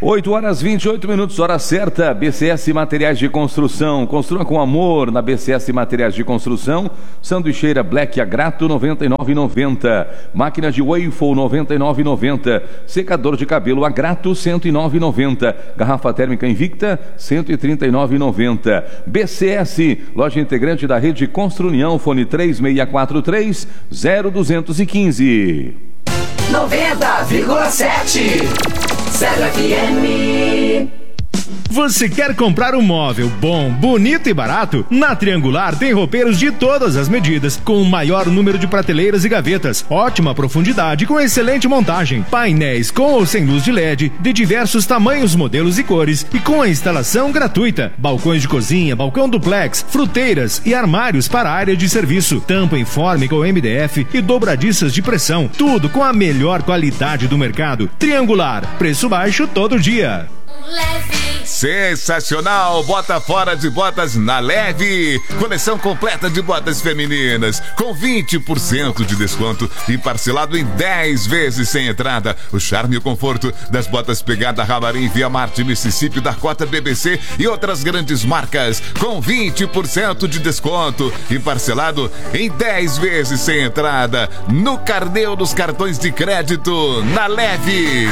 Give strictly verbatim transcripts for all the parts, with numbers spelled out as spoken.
oito horas e vinte e oito minutos, hora certa. B C S Materiais de Construção. Construa com amor na B C S Materiais de Construção. Sanduicheira Black Agrato noventa e nove reais e noventa centavos. Máquina de waffle noventa e nove reais e noventa centavos. Secador de cabelo Agrato cento e nove reais e noventa centavos. Garrafa térmica Invicta cento e trinta e nove reais e noventa centavos. B C S, loja integrante da rede Construnião, fone três seis quatro três zero dois um cinco. noventa vírgula sete Zero F M. Você quer comprar um móvel bom, bonito e barato? Na Triangular tem roupeiros de todas as medidas, com o maior número de prateleiras e gavetas, ótima profundidade com excelente montagem, painéis com ou sem luz de L E D, de diversos tamanhos, modelos e cores, e com a instalação gratuita. Balcões de cozinha, balcão duplex, fruteiras e armários para a área de serviço, tampa informe com M D F e dobradiças de pressão, tudo com a melhor qualidade do mercado. Triangular, preço baixo todo dia. Leve. Sensacional! Bota fora de botas na Leve. Coleção completa de botas femininas com vinte por cento de desconto e parcelado em dez vezes sem entrada. O charme e o conforto das botas Pegada Ramarim, Via Marte, Mississippi, Dakota, B B C e outras grandes marcas com vinte por cento de desconto e parcelado em dez vezes sem entrada no carnê dos cartões de crédito na Leve.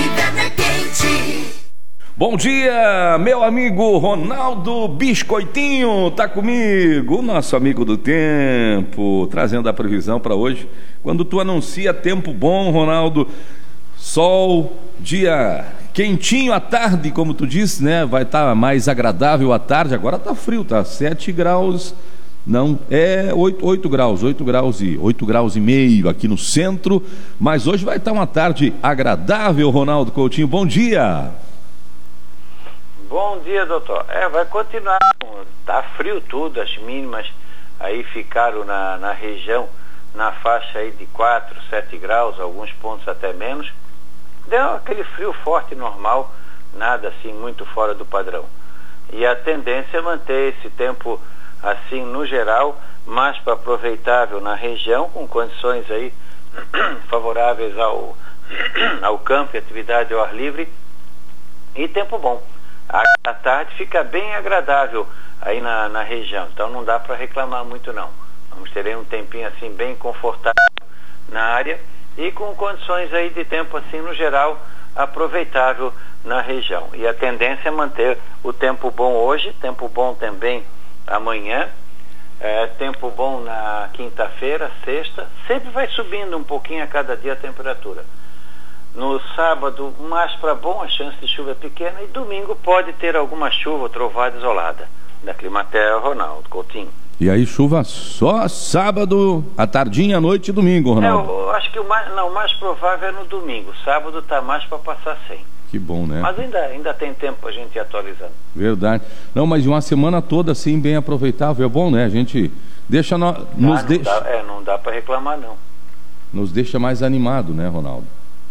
Bom dia, meu amigo Ronaldo Biscoitinho, tá comigo, o nosso amigo do tempo, trazendo a previsão para hoje. Quando tu anuncia tempo bom, Ronaldo, sol, dia quentinho à tarde, como tu disse, né? Vai estar tá mais agradável à tarde. Agora tá frio, tá sete graus, não, é oito graus, oito graus e oito graus e meio aqui no centro, mas hoje vai estar tá uma tarde agradável, Ronaldo Coutinho. Bom dia. Bom dia, doutor. É, vai continuar. Tá frio tudo, as mínimas aí ficaram na, na região, na faixa aí de quatro, sete graus, alguns pontos até menos. Deu aquele frio forte normal, nada assim muito fora do padrão. E a tendência é manter esse tempo assim no geral, mais para aproveitável na região, com condições aí favoráveis ao, ao campo e atividade ao ar livre e tempo bom. A tarde fica bem agradável aí na, na região, então não dá para reclamar muito não. Vamos ter aí um tempinho assim bem confortável na área e com condições aí de tempo assim no geral aproveitável na região. E a tendência é manter o tempo bom hoje, tempo bom também amanhã, é, tempo bom na quinta-feira, sexta, sempre vai subindo um pouquinho a cada dia a temperatura. No sábado, mais para bom, a chance de chuva é pequena, e domingo pode ter alguma chuva ou trovada isolada. Da Climaterra, Ronaldo Coutinho. E aí chuva só sábado, à tardinha, à noite e domingo, Ronaldo? É, eu acho que o mais, não, o mais provável é no domingo. Sábado está mais para passar sem. Que bom, né? Mas ainda, ainda tem tempo para a gente ir atualizando. Verdade. Não, mas uma semana toda assim, bem aproveitável, é bom, né? A gente deixa... No, ah, nos não deixa... Dá, é, não dá para reclamar, não. Nos deixa mais animado, né, Ronaldo?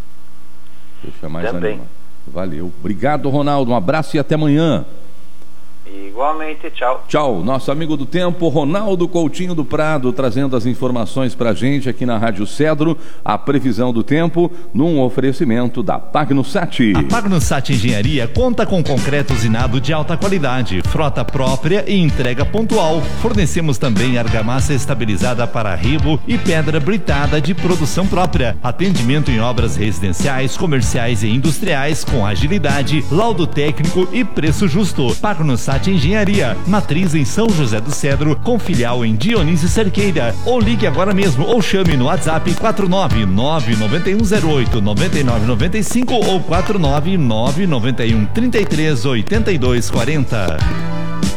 Deixa mais Também. animado. Valeu. Obrigado, Ronaldo. Um abraço e até amanhã. Igualmente, tchau. Tchau. Nosso amigo do tempo, Ronaldo Coutinho do Prado, trazendo as informações pra gente aqui na Rádio Cedro, a previsão do tempo, num oferecimento da Pagnosat. A Pagnosat Engenharia conta com concreto usinado de alta qualidade, frota própria e entrega pontual. Fornecemos também argamassa estabilizada para rebo e pedra britada de produção própria. Atendimento em obras residenciais, comerciais e industriais com agilidade, laudo técnico e preço justo. Pagnosat Engenharia, matriz em São José do Cedro, com filial em Dionísio Cerqueira. Ou ligue agora mesmo ou chame no WhatsApp quatro nove nove nove um zero oito nove nove nove cinco ou quatro nove nove nove um três três oito dois quatro zero.